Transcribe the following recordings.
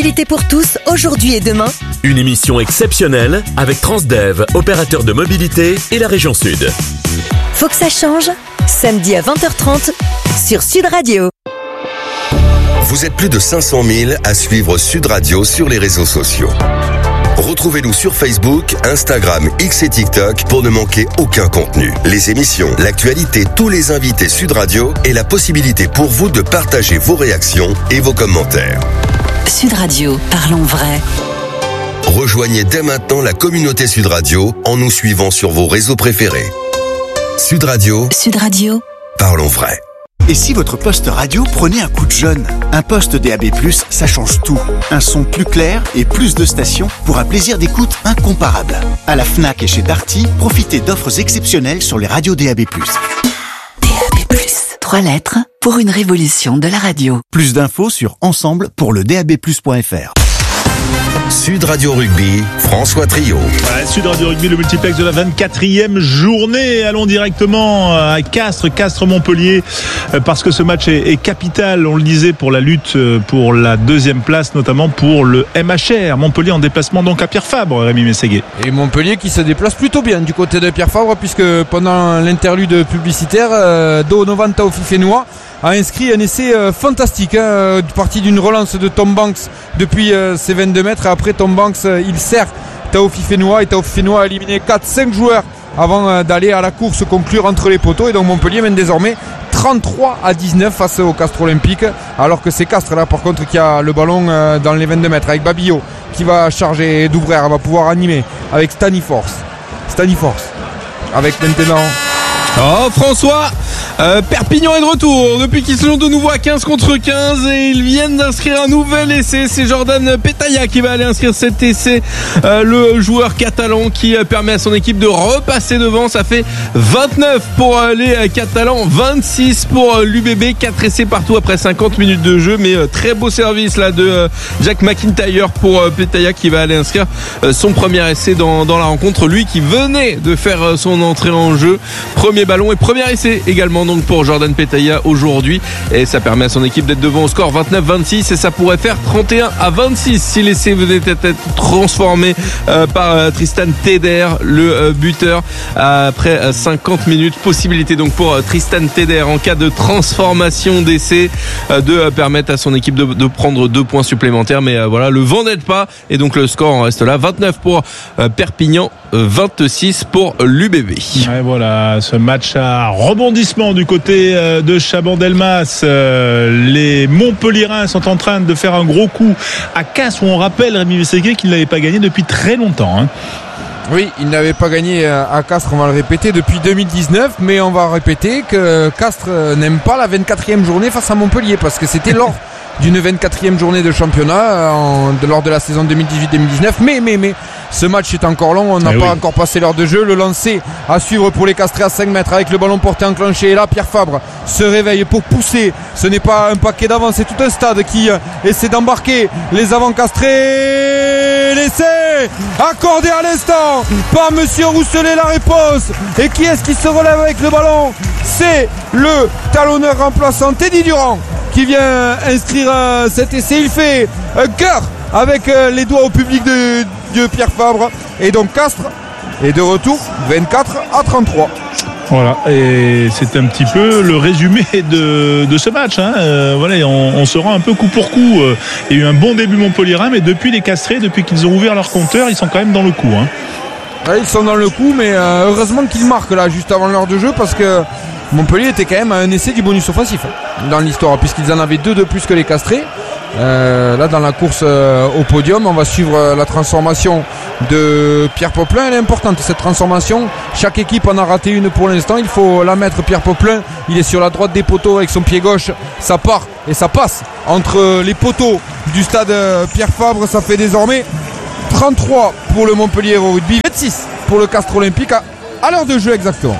mobilité pour tous, aujourd'hui et demain. Une émission exceptionnelle avec Transdev, opérateur de mobilité et la région Sud. Faut que ça change. Samedi à 20h30 sur Sud Radio. Vous êtes plus de 500 000 à suivre Sud Radio sur les réseaux sociaux. Retrouvez-nous sur Facebook, Instagram, X et TikTok pour ne manquer aucun contenu. Les émissions, l'actualité, tous les invités Sud Radio et la possibilité pour vous de partager vos réactions et vos commentaires. Sud Radio, parlons vrai. Rejoignez dès maintenant la communauté Sud Radio en nous suivant sur vos réseaux préférés. Sud Radio, parlons vrai. Et si votre poste radio prenait un coup de jeune? Un poste DAB+, ça change tout. Un son plus clair et plus de stations pour un plaisir d'écoute incomparable. À la Fnac et chez Darty, profitez d'offres exceptionnelles sur les radios DAB+. DAB+, 3 lettres pour une révolution de la radio. Plus d'infos sur ensemble pour le DAB+.fr. Sud Radio Rugby, François Trio. Ouais, Sud Radio Rugby, le multiplex de la 24e journée. Allons directement à Castres-Montpellier, parce que ce match est capital, on le disait, pour la lutte pour la deuxième place, notamment pour le MHR. Montpellier en déplacement donc à Pierre Fabre, Rémi Mességué. Et Montpellier qui se déplace plutôt bien du côté de Pierre Fabre, puisque pendant l'interlude publicitaire, Donovan Taofifenua a inscrit un essai fantastique, parti d'une relance de Tom Banks depuis ses 22 mètres. Et après Tom Banks, il sert Taofifenua, et Taofifenua a éliminé 4-5 joueurs avant d'aller à la course conclure entre les poteaux. Et donc Montpellier mène désormais 33-19 face au Castres Olympique, alors que c'est Castres là par contre qui a le ballon dans les 22 mètres, avec Babillot qui va charger, et Douvrer va pouvoir animer avec Staniforce avec maintenant François, Perpignan est de retour depuis qu'ils sont de nouveau à 15 contre 15 et ils viennent d'inscrire un nouvel essai. C'est Jordan Petaya qui va aller inscrire cet essai, le joueur catalan qui permet à son équipe de repasser devant. Ça fait 29 pour les Catalans, 26 pour l'UBB, 4 essais partout après 50 minutes de jeu, mais très beau service là de Jack McIntyre pour Petaya qui va aller inscrire son premier essai dans la rencontre, lui qui venait de faire son entrée en jeu. Premier ballon et premier essai également donc pour Jordan Petaya aujourd'hui, et ça permet à son équipe d'être devant au score 29-26, et ça pourrait faire 31-26 si l'essai venait être transformé par Tristan Teder, le buteur, après 50 minutes. Possibilité donc pour Tristan Teder, en cas de transformation d'essai, de permettre à son équipe de prendre 2 points supplémentaires, mais voilà, le vent n'aide pas, et donc le score en reste là, 29 pour Perpignan, 26 pour l'UBB. Ouais, voilà, ce match à rebondissement du côté de Chabandelmas. Les Montpelliérains sont en train de faire un gros coup à Castres, où on rappelle, Rémi Mességué, qu'il n'avait pas gagné depuis très longtemps. Oui, il n'avait pas gagné à Castres, on va le répéter, depuis 2019, mais on va répéter que Castres n'aime pas la 24e journée face à Montpellier, parce que c'était lors d'une 24e journée de championnat lors de la saison 2018-2019, mais ce match est encore long, on n'a pas encore passé l'heure de jeu. Le lancer à suivre pour les Castrés à 5 mètres avec le ballon porté enclenché, et là Pierre Fabre se réveille pour pousser. Ce n'est pas un paquet d'avant, c'est tout un stade qui essaie d'embarquer les avants castrés. L'essai accordé à l'instant par Monsieur Rousselet, la réponse. Et qui est-ce qui se relève avec le ballon? C'est le talonneur remplaçant Teddy Durand qui vient inscrire cet essai. Il fait un cœur avec les doigts au public de Pierre Fabre, et donc Castres est de retour 24-33. Voilà, et c'est un petit peu le résumé de ce match. Voilà, on se rend un peu coup pour coup. Il y a eu un bon début montpelliérain, mais depuis les Castrés, depuis qu'ils ont ouvert leur compteur, ils sont quand même dans le coup. Ouais, ils sont dans le coup, mais heureusement qu'ils marquent là juste avant l'heure de jeu, parce que Montpellier était quand même à un essai du bonus offensif dans l'histoire, puisqu'ils en avaient 2 de plus que les Castrés. Là dans la course au podium, on va suivre la transformation de Pierre Poplin. Elle est importante cette transformation, chaque équipe en a raté une pour l'instant, il faut la mettre. Pierre Poplin, il est sur la droite des poteaux avec son pied gauche, ça part et ça passe entre les poteaux du stade Pierre Fabre. Ça fait désormais 33 pour le Montpellier Rugby, 26 pour le Castres Olympique à l'heure de jeu exactement.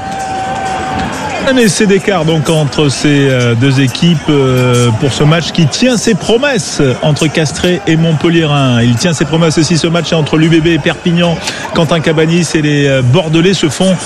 Un essai d'écart donc entre ces deux équipes pour ce match qui tient ses promesses entre Castrés et Montpelliérain. Il tient ses promesses aussi, ce match entre l'UBB et Perpignan. Quentin Cabanis et les Bordelais se font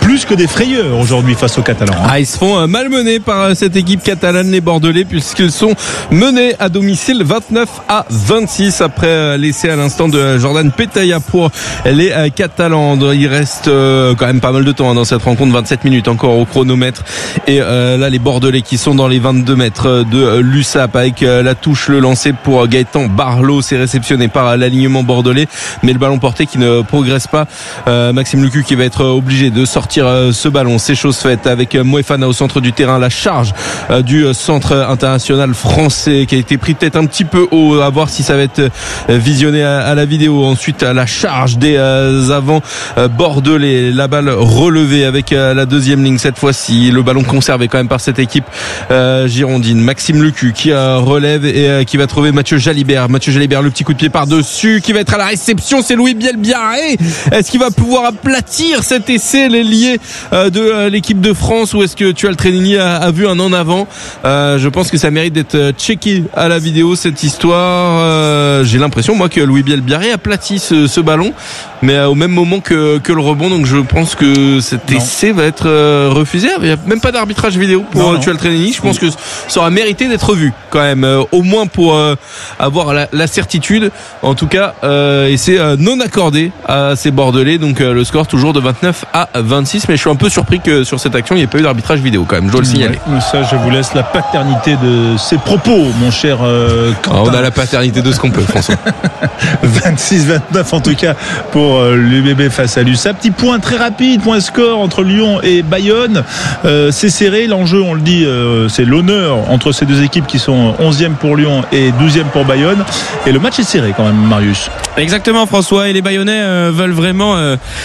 plus que des frayeurs aujourd'hui face aux Catalans. Ils se font malmener par cette équipe catalane, les Bordelais, puisqu'ils sont menés à domicile 29-26 après l'essai à l'instant de Jordan Petaya pour les Catalans. Il reste quand même pas mal de temps dans cette rencontre, 27 minutes encore au chronomètre. Et là, les Bordelais qui sont dans les 22 mètres de l'USAP avec la touche, le lancer pour Gaëtan Barlot. C'est réceptionné par l'alignement bordelais, mais le ballon porté qui ne progresse pas. Maxime Lucu qui va être obligé de sortir ce ballon. C'est chose faite avec Moefana au centre du terrain. La charge du centre international français qui a été pris peut-être un petit peu haut, à voir si ça va être visionné à la vidéo. Ensuite, la charge des avants bordelais. La balle relevée avec la deuxième ligne cette fois-ci. Le ballon conservé quand même par cette équipe girondine. Maxime Lucu qui relève et qui va trouver Mathieu Jalibert. Mathieu Jalibert, le petit coup de pied par-dessus qui va être à la réception. C'est Louis Bielbiarré. Est-ce qu'il va pouvoir aplatir cet essai, l'ailier de l'équipe de France, ou est-ce que Tual Trenini a vu un en avant? Je pense que ça mérite d'être checké à la vidéo, cette histoire. J'ai l'impression, moi, que Louis Bielbiarré aplatit ce ballon, mais au même moment que le rebond. Donc je pense que cet essai va être refusé. Il n'y a même pas d'arbitrage vidéo pour Tual Trenini. Je pense que ça aura mérité d'être vu quand même, au moins pour avoir la certitude. En tout cas, et c'est non accordé à ces Bordelais. Donc le score toujours de 29-26. Mais je suis un peu surpris que sur cette action il n'y ait pas eu d'arbitrage vidéo quand même. Je dois le signaler. Ça, je vous laisse la paternité de ces propos, mon cher Quentin. On a la paternité de ce qu'on peut, François. 26-29 en tout cas pour l'UBB face à l'USAP. Petit point très rapide, point score entre Lyon et Bayonne. C'est serré. L'enjeu, on le dit, c'est l'honneur entre ces deux équipes qui sont 11e pour Lyon et 12e pour Bayonne. Et le match est serré quand même, Marius. Exactement, François. Et les Bayonnais veulent vraiment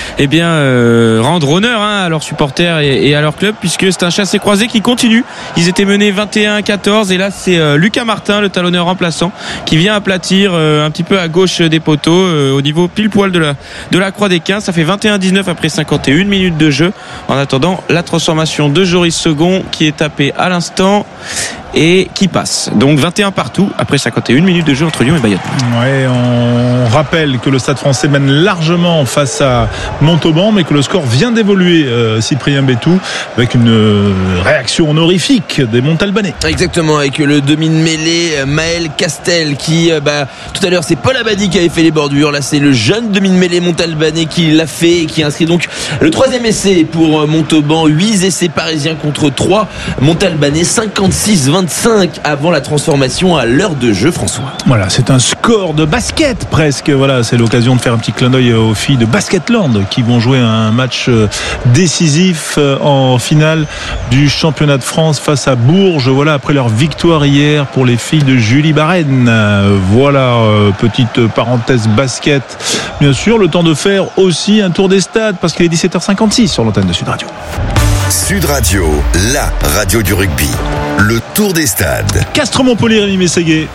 rendre honneur à leurs supporters et à leur club, puisque c'est un chassé-croisé qui continue. Ils étaient menés 21-14 et là c'est Lucas Martin, le talonneur remplaçant, qui vient aplatir un petit peu à gauche des poteaux, au niveau pile poil de la croix des 15. Ça fait 21-19 après 51 minutes de jeu. En attendant la transformation de Joris Second qui est tapé à l'instant et qui passe. Donc 21 partout après 51 minutes de jeu entre Lyon et Bayonne. Ouais, on rappelle que le Stade Français mène largement face à Montauban, mais que le score vient d'évoluer, Cyprien Bétou, avec une réaction honorifique des Montalbanais. Exactement, avec le demi-mêlée Maël Castel qui, tout à l'heure c'est Paul Abadi qui avait fait les bordures, là c'est le jeune demi-mêlée Montalbanais qui l'a fait et qui inscrit donc le troisième essai pour Montauban. 8 essais parisiens contre 3 Montalbanais, 56-25 avant la transformation à l'heure de jeu, François. Voilà, c'est un score de basket presque. Voilà, c'est l'occasion de faire un petit clin d'œil aux filles de Basketland qui vont jouer un match décisif en finale du championnat de France face à Bourges. Voilà, après leur victoire hier pour les filles de Julie Barène. Voilà, petite parenthèse basket. Bien sûr, le temps de faire aussi un tour des stades parce qu'il est 17h56 sur l'antenne de Sud Radio. Sud Radio, la radio du rugby. Le tour des stades. Castres-Montpellier, Rémi Mességuet.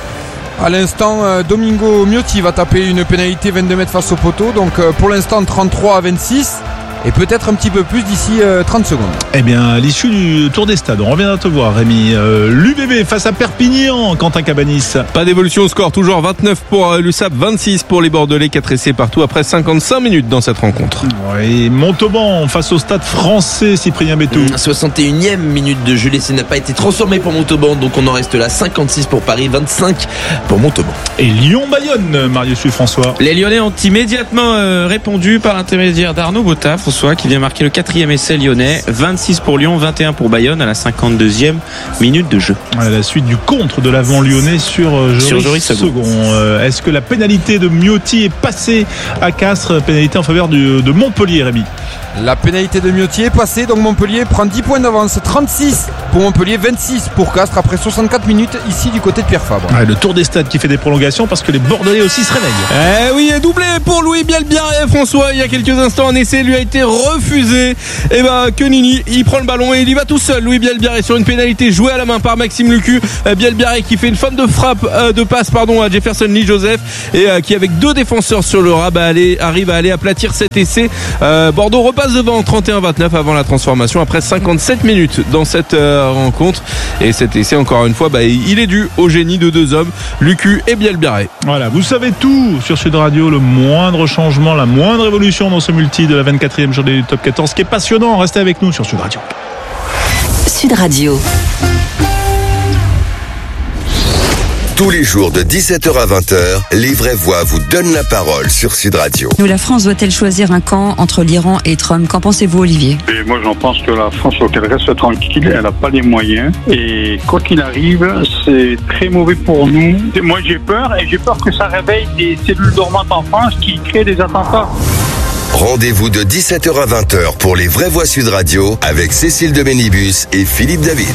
À l'instant, Domingo Miotti va taper une pénalité 22 mètres face au poteau. Donc pour l'instant 33-26. Et peut-être un petit peu plus d'ici 30 secondes. Eh bien, à l'issue du tour des stades, on reviendra te voir, Rémi. L'UBB face à Perpignan, Quentin Cabanis. Pas d'évolution au score, toujours 29 pour l'USAP, 26 pour les Bordelais, 4 essais partout après 55 minutes dans cette rencontre. Et Montauban face au Stade Français, Cyprien Bétou. 61e minute de jeu, l'essai n'a pas été transformé pour Montauban, donc on en reste là. 56 pour Paris, 25 pour Montauban. Et Lyon-Bayonne, Marius François. Les Lyonnais ont immédiatement répondu par l'intermédiaire d'Arnaud Botta, qui vient marquer le 4e essai lyonnais. 26 pour Lyon, 21 pour Bayonne à la 52e minute de jeu. À la suite du contre de l'avant lyonnais sur Joris Second. Est-ce que la pénalité de Miotti est passée à Castres? Pénalité en faveur de Montpellier, Rémi. La pénalité de Miotti est passée, donc Montpellier prend 10 points d'avance. 36 pour Montpellier, 26 pour Castres après 64 minutes ici du côté de Pierre Fabre. Le tour des stades qui fait des prolongations parce que les Bordelais aussi se réveillent. Oui, doublé pour Louis Bielbiarré, François. Il y a quelques instants, un essai lui a été refusé. Et Kenini, il prend le ballon et il y va tout seul. Louis Bielbiarré sur une pénalité jouée à la main par Maxime Lucu. Bielbiarré qui fait une forme de frappe, de passe à Jefferson Lee Joseph et qui avec deux défenseurs sur le ras arrive à aller aplatir cet essai. Bordeaux repasse devant 31-29 avant la transformation après 57 minutes dans cette rencontre. Et cet essai, encore une fois, il est dû au génie de deux hommes, Lucu et Bielbiarré. Voilà, vous savez tout sur Sud Radio, le moindre changement, la moindre évolution dans ce multi de la 24e 24e journée du top 14 qui est passionnant. Restez avec nous sur Sud Radio. Sud Radio. Tous les jours de 17h à 20h, les vraies voix vous donnent la parole sur Sud Radio. Nous, la France doit-elle choisir un camp entre l'Iran et Trump? Qu'en pensez-vous, Olivier? Et moi, j'en pense que la France, faut qu'elle reste tranquille. Elle n'a pas les moyens. Et quoi qu'il arrive, c'est très mauvais pour nous. Moi, j'ai peur. Et j'ai peur que ça réveille des cellules dormantes en France qui créent des attentats. Rendez-vous de 17h à 20h pour les vraies voix Sud Radio avec Cécile de Ménibus et Philippe David.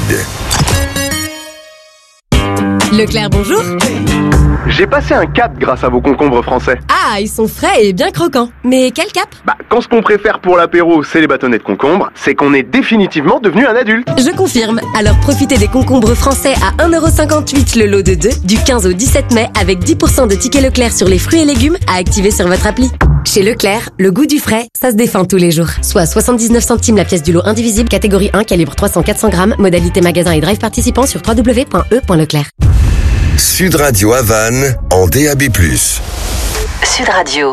Leclerc, bonjour. J'ai passé un cap grâce à vos concombres français. Ah, ils sont frais et bien croquants. Mais quel cap? Quand ce qu'on préfère pour l'apéro, c'est les bâtonnets de concombre, c'est qu'on est définitivement devenu un adulte. Je confirme. Alors profitez des concombres français à 1,58€ le lot de 2 du 15 au 17 mai avec 10% de tickets Leclerc sur les fruits et légumes à activer sur votre appli. Chez Leclerc, le goût du frais, ça se défend tous les jours. Soit 79 centimes la pièce du lot indivisible, catégorie 1, calibre 300-400 grammes, modalité magasin et drive participant sur www.e.leclerc. Sud Radio à Vannes en DAB+. Sud Radio.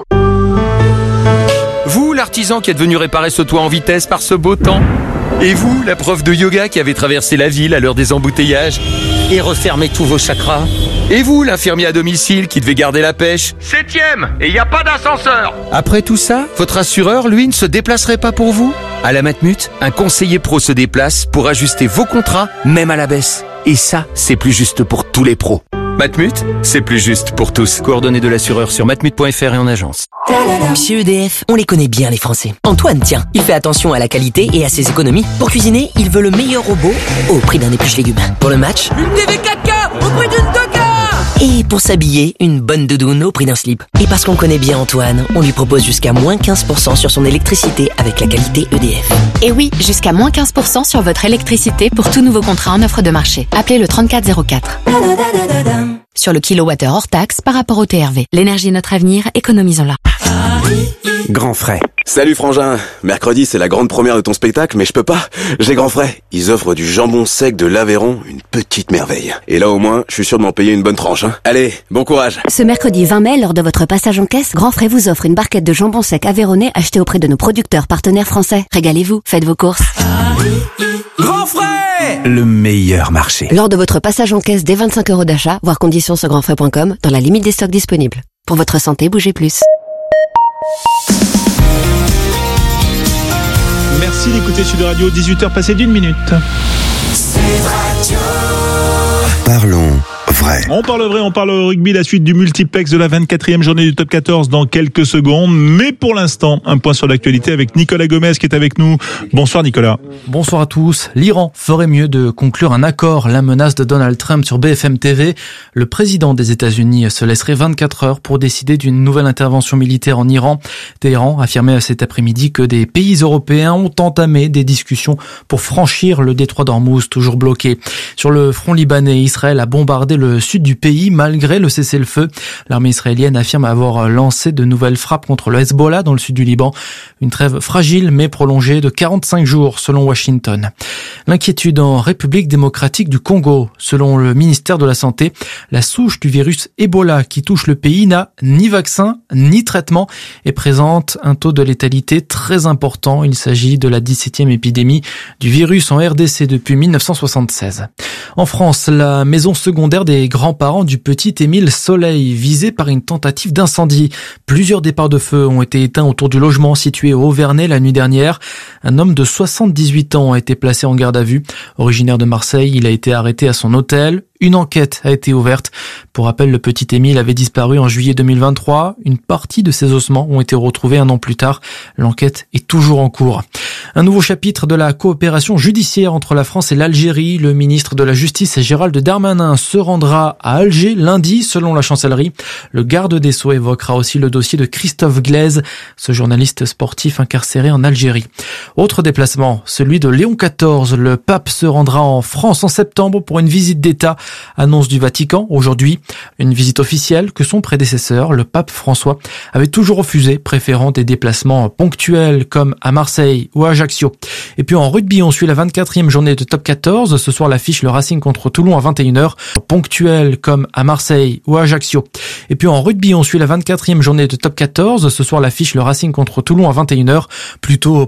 Vous, l'artisan qui est venu réparer ce toit en vitesse par ce beau temps. Et vous, la prof de yoga qui avait traversé la ville à l'heure des embouteillages et refermé tous vos chakras. Et vous, l'infirmier à domicile qui devait garder la pêche. 7e, et il n'y a pas d'ascenseur. Après tout ça, votre assureur, lui, ne se déplacerait pas pour vous? À la Matmut, un conseiller pro se déplace pour ajuster vos contrats, même à la baisse. Et ça, c'est plus juste pour tous les pros. Matmut, c'est plus juste pour tous. Coordonnées de l'assureur sur matmut.fr et en agence. Chez EDF, on les connaît bien les Français. Antoine, tiens, il fait attention à la qualité et à ses économies. Pour cuisiner, il veut le meilleur robot au prix d'un épluche légumes. Pour le match, une DV4K au prix d'une 2K. Et pour s'habiller, une bonne doudoune au prix d'un slip. Et parce qu'on connaît bien Antoine, on lui propose jusqu'à moins 15% sur son électricité avec la qualité EDF. Et oui, jusqu'à moins 15% sur votre électricité pour tout nouveau contrat en offre de marché. Appelez le 3404. Sur le kilowattheure hors taxe par rapport au TRV. L'énergie est notre avenir, économisons-la. Grand frais. Salut frangin, mercredi c'est la grande première de ton spectacle mais je peux pas, j'ai grand frais. Ils offrent du jambon sec de l'Aveyron, une petite merveille. Et là au moins, je suis sûr de m'en payer une bonne tranche. Allez, bon courage. Ce mercredi 20 mai, lors de votre passage en caisse, Grand Frais vous offre une barquette de jambon sec aveyronnais achetée auprès de nos producteurs partenaires français. Régalez-vous, faites vos courses. Grand frais! Le meilleur marché. Lors de votre passage en caisse dès 25 € d'achat, voir conditions sur grandfrais.com, dans la limite des stocks disponibles. Pour votre santé, bougez plus. Merci d'écouter Sud Radio, 18h passé d'1 minute. Parlons vrai. On parle vrai, on parle rugby, la suite du multiplex de la 24e journée du top 14 dans quelques secondes. Mais pour l'instant, un point sur l'actualité avec Nicolas Gomez qui est avec nous. Bonsoir Nicolas. Bonsoir à tous. L'Iran ferait mieux de conclure un accord. La menace de Donald Trump sur BFM TV. Le président des États-Unis se laisserait 24 heures pour décider d'une nouvelle intervention militaire en Iran. Téhéran affirmait cet après-midi que des pays européens ont entamé des discussions pour franchir le détroit d'Ormuz, toujours bloqué. Sur le front libanais, Israël a bombardé le sud du pays malgré le cessez-le-feu. L'armée israélienne affirme avoir lancé de nouvelles frappes contre le Hezbollah dans le sud du Liban. Une trêve fragile mais prolongée de 45 jours selon Washington. L'inquiétude en République démocratique du Congo. Selon le ministère de la Santé, la souche du virus Ebola qui touche le pays n'a ni vaccin ni traitement et présente un taux de létalité très important. Il s'agit de la 17e épidémie du virus en RDC depuis 1976. En France, la maison secondaire des grands-parents du petit Émile Soleil, visée par une tentative d'incendie. Plusieurs départs de feu ont été éteints autour du logement situé au Haut-Vernay la nuit dernière. Un homme de 78 ans a été placé en garde à vue. Originaire de Marseille, il a été arrêté à son hôtel. Une enquête a été ouverte. Pour rappel, le petit Émile avait disparu en juillet 2023. Une partie de ses ossements ont été retrouvés un an plus tard. L'enquête est toujours en cours. Un nouveau chapitre de la coopération judiciaire entre la France et l'Algérie. Le ministre de la Justice, Gérald Darmanin, se rendra à Alger lundi, selon la chancellerie. Le garde des Sceaux évoquera aussi le dossier de Christophe Glaise, ce journaliste sportif incarcéré en Algérie. Autre déplacement, celui de Léon XIV. Le pape se rendra en France en septembre pour une visite d'État. Annonce du Vatican aujourd'hui, une visite officielle que son prédécesseur, le pape François, avait toujours refusé, préférant des déplacements ponctuels comme à Marseille ou à Ajaccio. Et puis en rugby, on suit la 24e journée de Top 14. Ce soir, l'affiche le Racing contre Toulon à 21h. Ponctuel comme à Marseille ou à Ajaccio. Et puis en rugby, on suit la 24e journée de Top 14. Ce soir, l'affiche le Racing contre Toulon à 21h. Plutôt